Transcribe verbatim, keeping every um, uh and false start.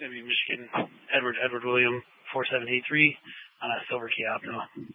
going to be Michigan Edward Edward William four seven eight three on a silver key optional.